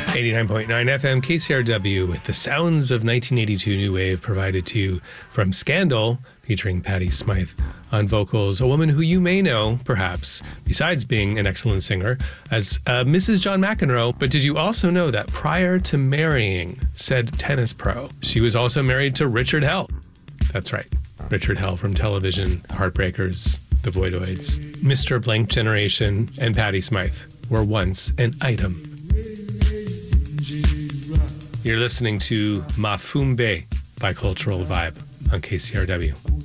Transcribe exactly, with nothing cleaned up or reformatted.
eighty-nine point nine F M K C R W with the sounds of nineteen eighty-two New Wave provided to you from Scandal, featuring Patti Smyth on vocals, a woman who you may know, perhaps, besides being an excellent singer, as uh, Missus John McEnroe. But did you also know that prior to marrying said tennis pro, she was also married to Richard Hell? That's right, Richard Hell from television, Heartbreakers, The Voidoids. Mister Blank Generation and Patti Smyth were once an item. You're listening to Mafumbe by Cultural Vibe on K C R W.